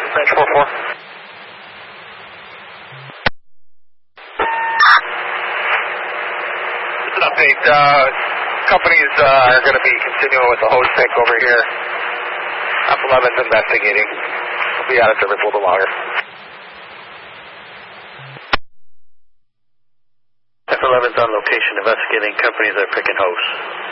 Dispatch 4-4. Just an update. Companies are going to be continuing with the hose tank over here. F11's investigating. We'll be out of service a little bit longer. F11's on location investigating. Companies are picking hose.